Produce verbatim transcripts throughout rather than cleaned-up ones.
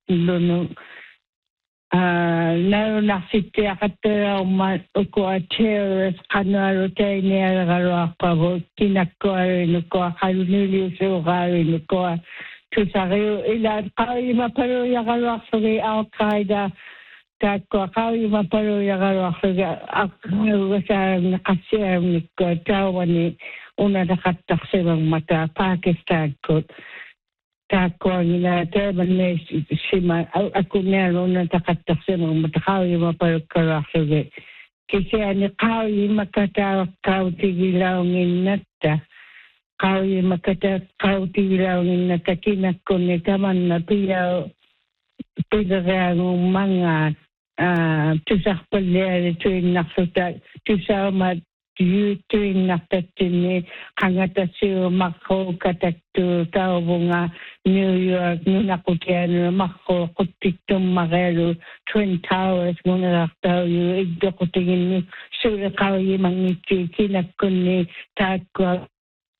lunu naro naksitiakatera uma ukua terrorist kanaro tainea garoakavo kinakoare nukoa kalunili usugari nukoa tusariu ila kawi maparo yagaroaksoge Al-Qaeda takwa kawi maparo yagaroaksoge akawasa nakasya nukoa tawani una nakataksebang mata Pakistan kot takwa nila taban me sima aku nero na takataksebang mata kawi maparo yagaroaksoge kasi ani kawi makata kawi tigilaw nginata kawi makata kawi tigilaw nginata kinakone taman na piyaw pilagang mga tusak palyari tuwing naksuta tusak mat yu tuwing naktatini kangata siyo mako kataktu tao bunga New York nuna kutiano mako kutiktong magalo Twin Towers muna raktaw yu igdo kutingin ni sura kawi mangichi kinakuni takwa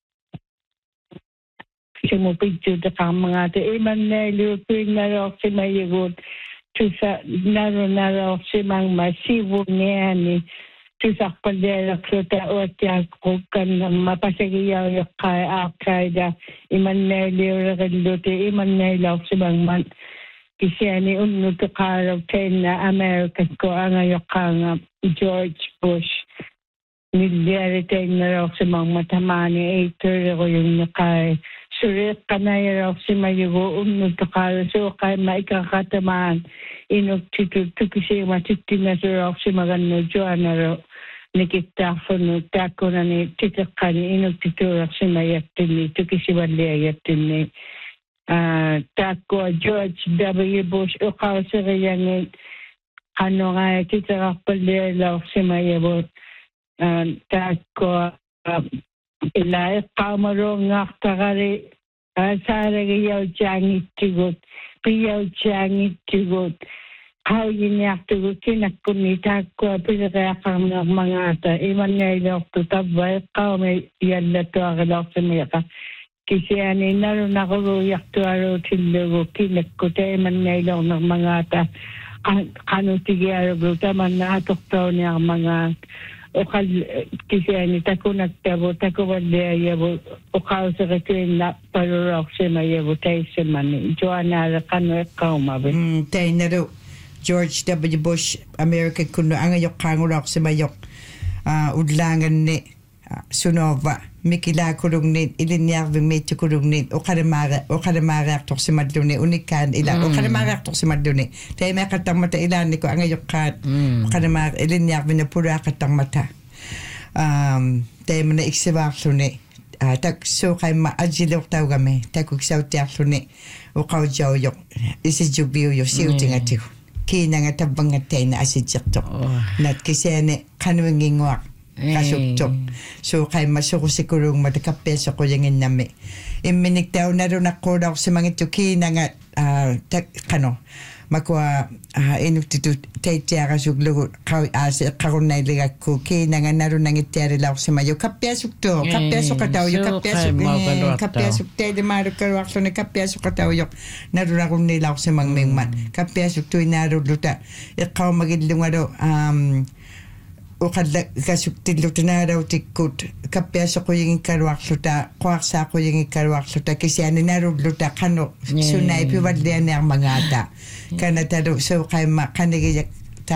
simupidyo da mga te iman na ilupin na rin si mayigot tusa naro naro si mang masibo niya ni tusa pandera kruta o tiyak kukan ng mapasagiyaw yung kay Al-Qaeda iman na ilupin iman na ilaw si mang man kasi ni unno to karaw ten na American ko ang ayokang George Bush milyari ten na raw si mang matamani eighter ko yung nakay surit kanay raw si mayugo unno to karaw so kay maikakatamaan inok tito tukisi matitina raw si magano Joanna raw nikita no tako na ni titakani inok tito raw si mayatini tukisi wali ayatini Uh, tako George W. Bush o kausa kayang ano nga kita kapalila si Mayabo uh, tako uh, ilay kamaro nga takari uh, sara kayaw jangit tigot piyaw jangit tigot how yinyak tigot kinakuni tako pinakaya kang mga ata iman nga ilaw tutabay kao may yalla to akalaw si Mayaka kasi ani naroon ako yakto araw tindago kinagkote man ngaylaw ng mga ta kano tigiyaro gruta man na atoktaw niya ang mga okal kasi ani tako nagtabo tako wala yabo okal sa katuin na parurok si mayabo tayo si mani Joanna kano ikaw mabi tayo naro George W. Bush American kuno ang ayok kangurok si mayok udlangan ni Sunova Mikila kurungnin ilinyar vi metu kurungnin o kadamara o kadamara tok si madlune unikan ila o kadamara tok si madlune tay me katang mata ila ni ko ang ayokkat o kadamara ilinyar vi na pura katang mata um tay mana iksibak sune tak so kay ma ajilok taw game tak ko saw tiak sune o kaw jaw yok isi jubiyo yo siuting atu kina nga tabang tay na asidjak tok nat kisene kanwingingwak kasuktok so kay masuk si kurung matakapeso ko yung inami iminiktaw na rin ako daw sa mga tuki na nga uh, tak, kano makwa uh, inuktitu tay tiya kasuglo as karunay ligat ko kina nga naroon nang itiyari lang sa mayo kapyasok to kapyasok kataw yung kapyasok kapyasok tayo di maro karwak so na kapyasok kataw yung naroon ako nila sa mga mingman kapyasok to naroon luta ikaw magidlong aro um o kada kasuktil na raw tikut kapyaso ko yung karwak luta kwaksa ko yung karwak luta kasi ano na raw luta kano sunay piwadlian na ang mga ata kanataro so kay makanigiyak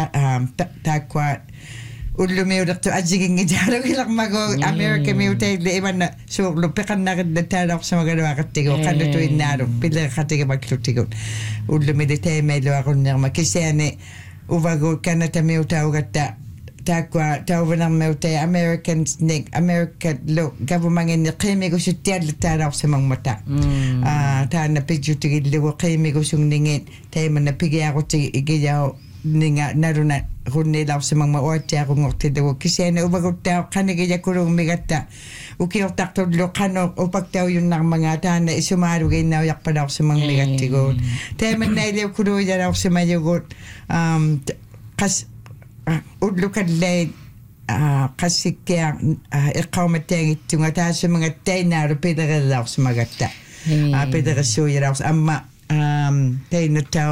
takwa ulumiw na to ajiging ijaro ilang mago American mutay di iman na so lupikan na kadataro sa mga rawa katigo kano to inaro pila katigo maglutigo ulumiw di tayo may lawa ko niyang makisi ane uwago kanatamiw tao gata takwa tawa ng meute American snake American lo gavumangin ni kemi ko si tiad taraw sa mga mata ah ta na picture tigil lo kemi ko sung ningit tay man na pigi ako ti igiyaw ninga naruna hunne law sa mga maote ako ngokte do kasi na ubagot taw kanigaya kurong migata ukiyo takto lo kano upagtaw yun ng mga ta na isumaru gay na yak pa daw sa mga migatigo tay man na ilaw kuro ya daw sa mayugot um kas Uh, udlukan lay uh, kasi kaya uh, ikaw matengit yung ata sa mga tay na rupida ka daw sa mga ta. Pida ka suya daw sa ama um, tay na tao